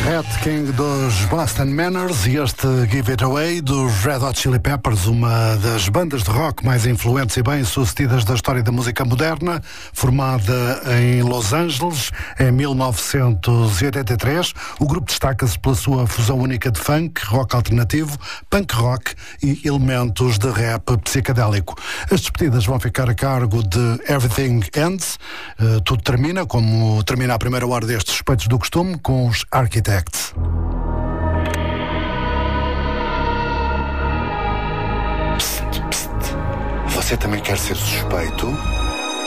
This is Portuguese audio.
Rat King dos Boston Manners e este Give It Away dos Red Hot Chili Peppers, uma das bandas de rock mais influentes e bem-sucedidas da história da música moderna, formada em Los Angeles em 1983. O grupo destaca-se pela sua fusão única de funk, rock alternativo, punk rock e elementos de rap psicadélico. As despedidas vão ficar a cargo de Everything Ends. Tudo termina, como termina a primeira hora destes Suspeitos do Costume, com os Architects. Psst, psst. Você também quer ser suspeito?